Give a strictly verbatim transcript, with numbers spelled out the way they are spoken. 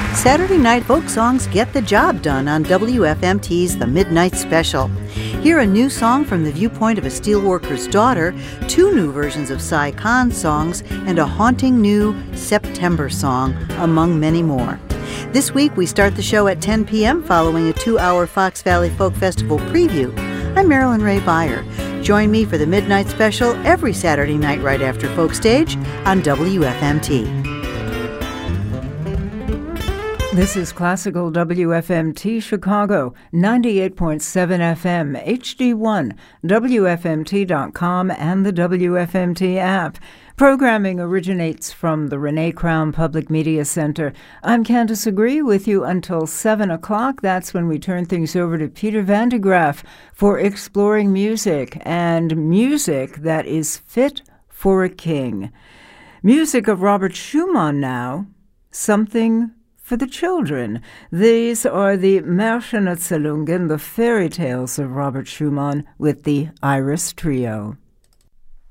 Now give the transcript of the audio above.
Saturday night folk songs get the job done on W F M T's The Midnight Special. Hear a new song from the viewpoint of a steelworker's daughter, two new versions of Cy Khan's songs, and a haunting new September song, among many more. This week we start the show at ten p.m. following a two-hour Fox Valley Folk Festival preview. I'm Marilyn Ray Beyer. Join me for the Midnight Special every Saturday night right after Folk Stage on W F M T. This is Classical W F M T Chicago, ninety-eight point seven F M, H D one, W F M T dot com, and the W F M T app. Programming originates from the Renee Crown Public Media Center. I'm Candace Agree with you until seven o'clock. That's when we turn things over to Peter Van de Graaff for Exploring Music, and music that is fit for a king. Music of Robert Schumann now, Something for the Children. These are the Märchenerzählungen, the fairy tales of Robert Schumann with the Iris Trio.